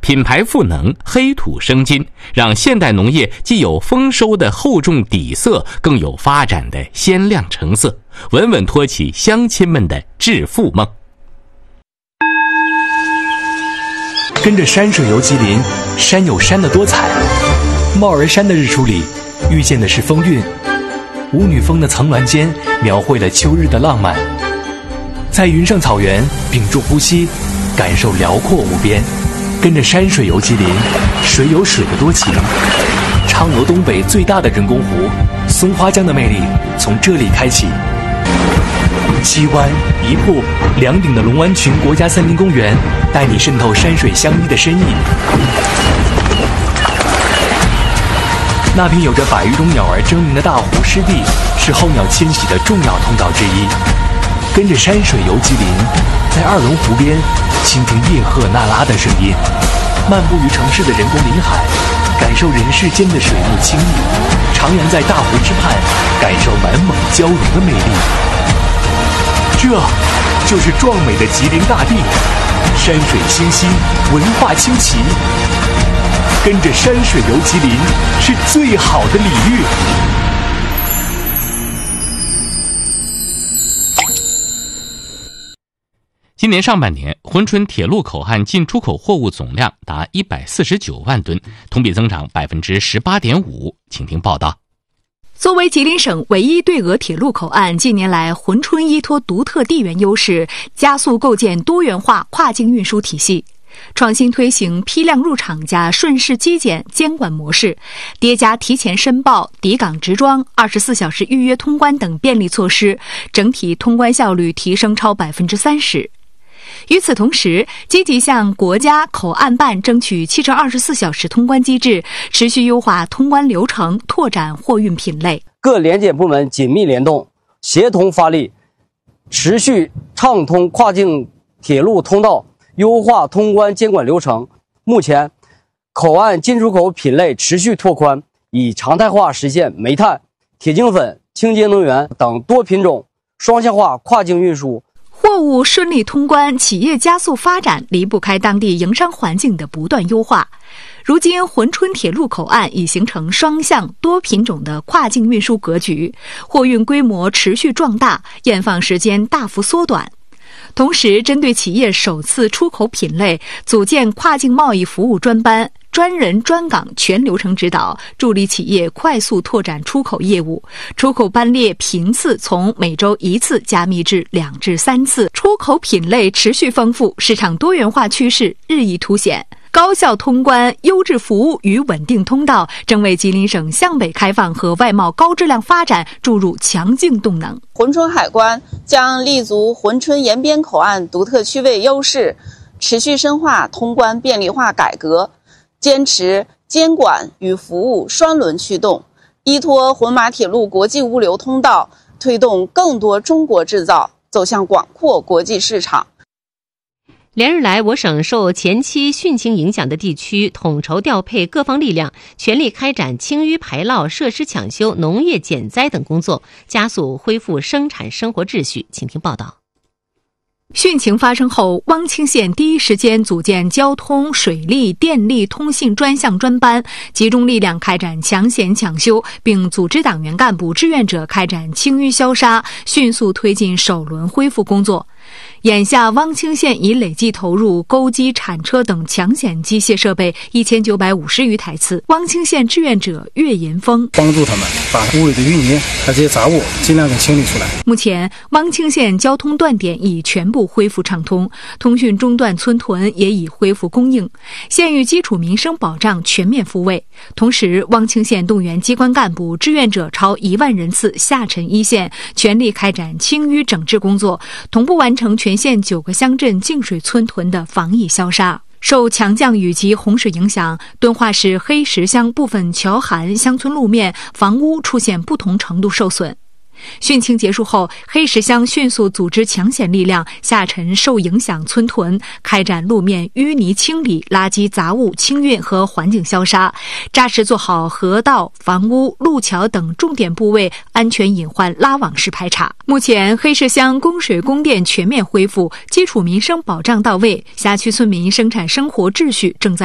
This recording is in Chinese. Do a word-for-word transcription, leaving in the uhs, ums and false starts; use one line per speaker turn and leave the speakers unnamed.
品牌赋能，黑土生金，让现代农业既有丰收的厚重底色，更有发展的鲜亮成色，稳稳托起乡亲们的致富梦。
跟着山水游吉林，山有山的多彩。帽儿山的日出里，遇见的是风韵。舞女峰的层峦间，描绘了秋日的浪漫。在云上草原，屏住呼吸，感受辽阔无边。跟着山水游吉林，水有水的多情。嫦娥东北最大的人工湖，松花江的魅力从这里开启。七湾、一瀑、两顶的龙湾群国家森林公园，带你渗透山水相依的深意。那片有着百余种鸟儿争鸣的大湖湿地，是候鸟迁徙的重要通道之一。跟着山水游吉林，在二龙湖边倾听叶赫那拉的声音，漫步于城市的人工林海，感受人世间的水木清逸，徜徉在大湖之畔，感受满蒙交融的魅力。这就是壮美的吉林大地，山水清新，文化清奇。跟着山水游吉林是最好的礼遇。
今年上半年，珲春铁路口岸进出口货物总量达一百四十九万吨，同比增长 百分之十八点五。 请听报道。
作为吉林省唯一对俄铁路口岸，近年来珲春依托独特地缘优势，加速构建多元化跨境运输体系，创新推行批量入场加顺势基检监管模式，叠加提前申报、抵港直装、二十四小时预约通关等便利措施，整体通关效率提升超 百分之三十。与此同时，积极向国家口岸办争取七乘二十四小时通关机制，持续优化通关流程，拓展货运品类。
各联检部门紧密联动，协同发力，持续畅通跨境铁路通道，优化通关监管流程。目前，口岸进出口品类持续拓宽，以常态化实现煤炭、铁精粉、清洁能源等多品种双向化跨境运输。
货物顺利通关，企业加速发展，离不开当地营商环境的不断优化。如今，珲春铁路口岸已形成双向多品种的跨境运输格局，货运规模持续壮大，验放时间大幅缩短。同时，针对企业首次出口品类，组建跨境贸易服务专班，专人专岗全流程指导，助力企业快速拓展出口业务。出口班列频次从每周一次加密至两至三次，出口品类持续丰富，市场多元化趋势日益凸显。高效通关、优质服务与稳定通道，正为吉林省向北开放和外贸高质量发展注入强劲动能。
珲春海关将立足珲春沿边口岸独特区位优势，持续深化通关便利化改革，坚持监管与服务双轮驱动，依托珲马铁路国际物流通道，推动更多中国制造走向广阔国际市场。
连日来，我省受前期汛情影响的地区统筹调配各方力量，全力开展清淤排涝、设施抢修、农业减灾等工作，加速恢复生产生活秩序。请听报道。
汛情发生后，汪清县第一时间组建交通、水利、电力、通信专项专班，集中力量开展抢险抢修，并组织党员干部、志愿者开展清淤消杀，迅速推进首轮恢复工作。眼下，汪清县已累计投入钩机、铲车等抢险机械设备一千九百五十余台次。汪清县志愿者岳银峰
帮助他们把屋里的淤泥和这些杂物尽量给清理出来。
目前，汪清县交通断点已全部恢复畅通，通讯中断村屯也已恢复供应，县域基础民生保障全面复位。同时，汪清县动员机关干部、志愿者超一万人次下沉一线，全力开展清淤整治工作，同步完成全县九个乡镇净水村屯的防疫消杀。受强降雨及洪水影响，敦化市黑石乡部分侨韩乡村路面、房屋出现不同程度受损。汛情结束后，黑石乡迅速组织抢险力量下沉受影响村屯，开展路面淤泥清理、垃圾杂物清运和环境消杀，扎实做好河道、房屋、路桥等重点部位安全隐患拉网式排查。目前，黑石乡供水供电全面恢复，基础民生保障到位，辖区村民生产生活秩序正在